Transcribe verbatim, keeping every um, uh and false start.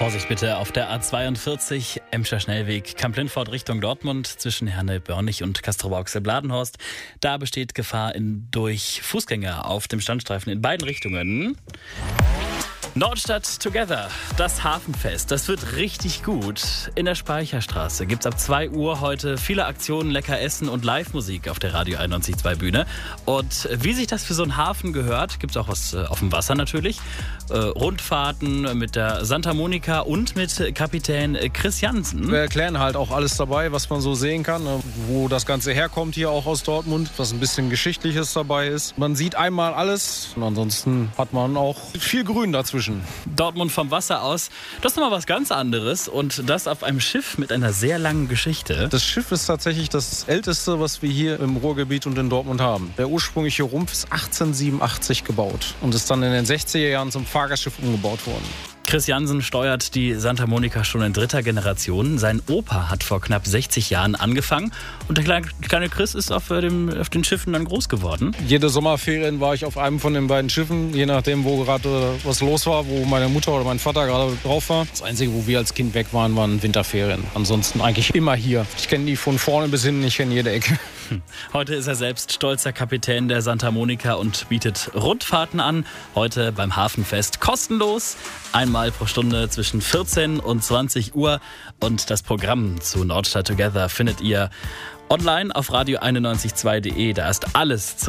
Vorsicht bitte auf der A zweiundvierzig, Emscher Schnellweg, Kamp-Lintfort Richtung Dortmund zwischen Herne-Börnich und Castrop-Rauxel-Bladenhorst. Da besteht Gefahr in, durch Fußgänger auf dem Standstreifen in beiden Richtungen. Nordstadt Together, das Hafenfest, das wird richtig gut. In der Speicherstraße gibt's ab zwei Uhr heute viele Aktionen, lecker Essen und Live-Musik auf der Radio einundneunzig Komma zwei Bühne. Und wie sich das für so einen Hafen gehört, gibt's auch was auf dem Wasser natürlich. Äh, Rundfahrten mit der Santa Monica und mit Kapitän Chris Jansen. Wir erklären halt auch alles dabei, was man so sehen kann, wo das Ganze herkommt hier auch aus Dortmund, was ein bisschen Geschichtliches dabei ist. Man sieht einmal alles und ansonsten hat man auch viel Grün dazwischen. Dortmund vom Wasser aus, das ist nochmal was ganz anderes und das auf einem Schiff mit einer sehr langen Geschichte. Das Schiff ist tatsächlich das älteste, was wir hier im Ruhrgebiet und in Dortmund haben. Der ursprüngliche Rumpf ist achtzehnhundertsiebenundachtzig gebaut und ist dann in den sechziger Jahren zum Fahrgastschiff umgebaut worden. Chris Jansen steuert die Santa Monica schon in dritter Generation. Sein Opa hat vor knapp sechzig Jahren angefangen und der kleine, kleine Chris ist auf, dem, auf den Schiffen dann groß geworden. Jede Sommerferien war ich auf einem von den beiden Schiffen, je nachdem, wo gerade was los war, wo meine Mutter oder mein Vater gerade drauf war. Das Einzige, wo wir als Kind weg waren, waren Winterferien. Ansonsten eigentlich immer hier. Ich kenne die von vorne bis hinten, ich kenne jede Ecke. Heute ist er selbst stolzer Kapitän der Santa Monica und bietet Rundfahrten an. Heute beim Hafenfest kostenlos. Einmal pro Stunde zwischen vierzehn und zwanzig Uhr. Und das Programm zu Nordstadt Together findet ihr online auf radio einundneunzig Komma zwei punkt de. Da ist alles zum